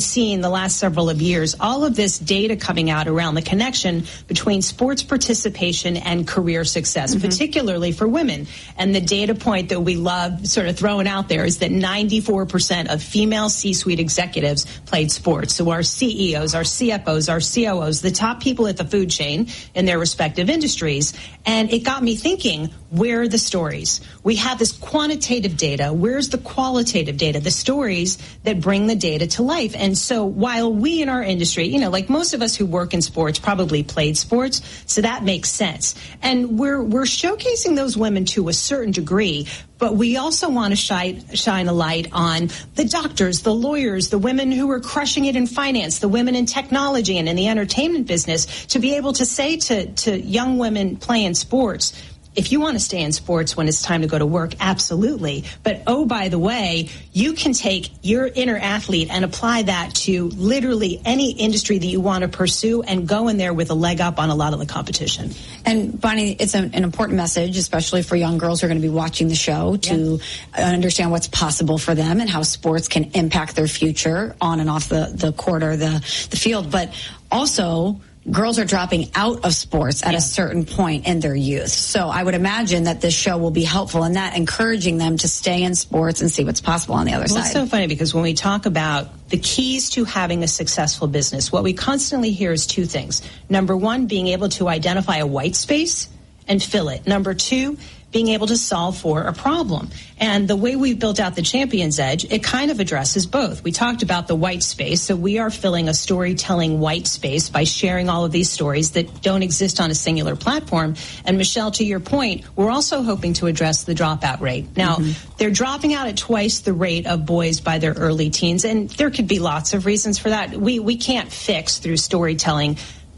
seen the last several of years, all of this data coming out around the connection between sports participation and career success, particularly for women. And the data point that we love sort of throwing out there is that 94% of female C-suite executives played sports. So our CEOs, our CFOs, our COOs, the top people at the food chain in their respective industries. And it got me thinking, where are the stories? We have this quantitative data. Where's the qualitative data? The stories that bring the data to life. And so while we in our industry, you know, like most of us who work in sports probably played sports, so that makes sense. And we're showcasing those women to a certain degree, but we also want to shine a light on the doctors, the lawyers, the women who are crushing it in finance, the women in technology and in the entertainment business, to be able to say to young women playing sports, if you want to stay in sports when it's time to go to work, absolutely. But, oh, by the way, you can take your inner athlete and apply that to literally any industry that you want to pursue and go in there with a leg up on a lot of the competition. And, Bonnie, it's an important message, especially for young girls who are going to be watching the show, to understand what's possible for them and how sports can impact their future on and off the court or the field. But also, girls are dropping out of sports at a certain point in their youth. So I would imagine that this show will be helpful in that, encouraging them to stay in sports and see what's possible on the other side. It's so funny because when we talk about the keys to having a successful business, what we constantly hear is two things. Number one, being able to identify a white space and fill it. Number two, being able to solve for a problem. And the way we've built out the Champion's Edge, it kind of addresses both. We talked about the white space, so we are filling a storytelling white space by sharing all of these stories that don't exist on a singular platform. And Michelle, to your point, we're also hoping to address the dropout rate. Now, they're dropping out at twice the rate of boys by their early teens, and there could be lots of reasons for that. We can't fix through storytelling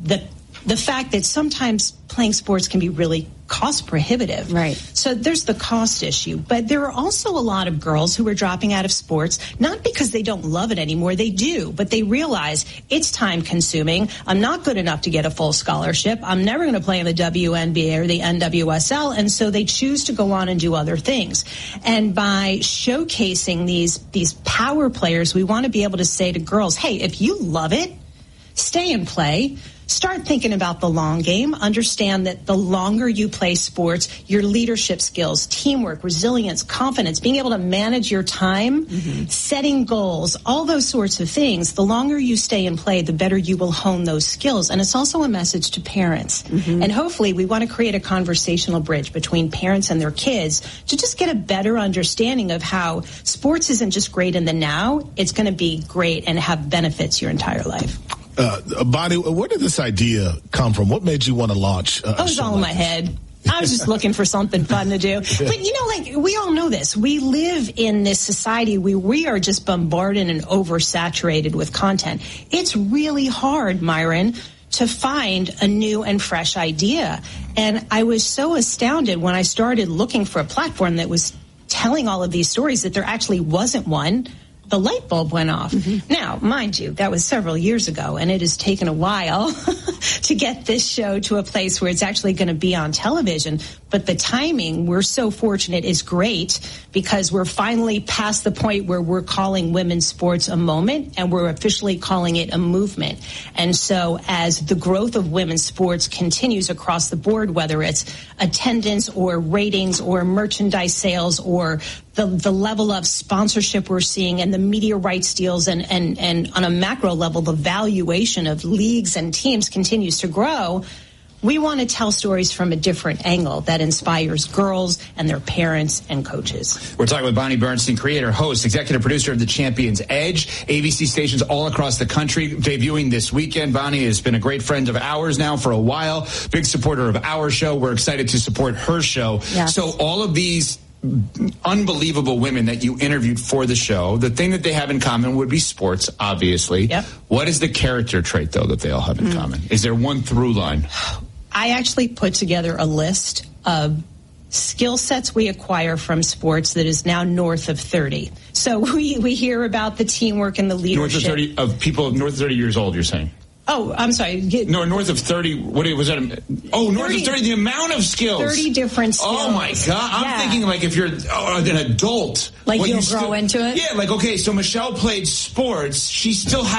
the fact that sometimes playing sports can be really cost prohibitive. Right. So there's the cost issue. But there are also a lot of girls who are dropping out of sports, not because they don't love it anymore. They do. But they realize it's time consuming. I'm not good enough to get a full scholarship. I'm never going to play in the WNBA or the NWSL. And so they choose to go on and do other things. And by showcasing these power players, we want to be able to say to girls, hey, if you love it, stay and play. Start thinking about the long game. Understand that the longer you play sports, your leadership skills, teamwork, resilience, confidence, being able to manage your time, setting goals, all those sorts of things, the longer you stay and play, the better you will hone those skills. And it's also a message to parents. And hopefully we want to create a conversational bridge between parents and their kids to just get a better understanding of how sports isn't just great in the now, it's going to be great and have benefits your entire life. Bonnie, where did this idea come from? What made you want to launch it was all in my head. I was just looking for something fun to do. But, you know, like, we all know this. We live in this society where we are just bombarded and oversaturated with content. It's really hard, Myron, to find a new and fresh idea. And I was so astounded when I started looking for a platform that was telling all of these stories that there actually wasn't one. The light bulb went off. Now, mind you, that was several years ago, and it has taken a while to get this show to a place where it's actually going to be on television. But the timing, we're so fortunate, is great because we're finally past the point where we're calling women's sports a moment, and we're officially calling it a movement. And so as the growth of women's sports continues across the board, whether it's attendance or ratings or merchandise sales or the level of sponsorship we're seeing and the media rights deals and on a macro level, the valuation of leagues and teams continues to grow, we want to tell stories from a different angle that inspires girls and their parents and coaches. We're talking with Bonnie Bernstein, creator, host, executive producer of The Champion's Edge. ABC stations all across the country debuting this weekend. Bonnie has been a great friend of ours now for a while, big supporter of our show. We're excited to support her show. Yes. So all of these unbelievable women that you interviewed for the show, the thing that they have in common would be sports, obviously. Yep. What is the character trait, though, that they all have in common? Is there one through line? I actually put together a list of skill sets we acquire from sports that is now north of 30. So we hear about the teamwork and the leadership. North of 30 of people north of 30 years old, you're saying? Oh, I'm sorry. No, north of 30. What was that? North of 30. The amount of skills. 30 different skills. Oh my God! I'm thinking like if you're an adult, like you'll grow into it. Yeah, like okay. So Michelle played sports. She still has